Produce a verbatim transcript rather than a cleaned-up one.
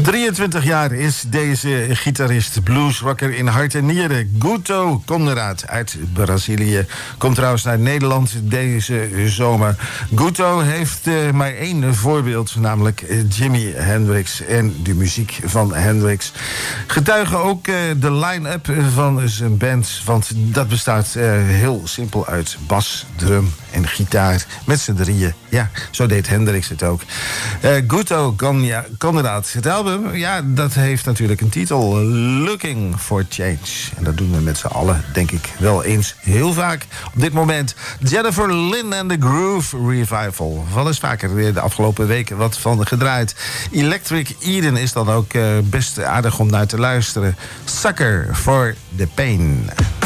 drieëntwintig jaar is deze gitarist, bluesrocker in hart en nieren. Guto Conrad uit Brazilië. Komt trouwens naar Nederland deze zomer. Guto heeft uh, maar één voorbeeld, namelijk Jimi Hendrix en de muziek van Hendrix. Getuigen ook uh, de line-up van zijn band, want dat bestaat uh, heel simpel uit bas, drum en gitaar met z'n drieën. Ja, zo deed Hendrix het ook. Uh, Guto Conrad. Het album, ja, dat heeft natuurlijk een titel. Looking for Change. En dat doen we met z'n allen, denk ik, wel eens heel vaak op dit moment. Jennifer Lynn and the Groove Revival. Wel eens vaker weer de afgelopen weken wat van gedraaid. Electric Eden is dan ook uh, best aardig om naar te luisteren. Sucker for the Pain.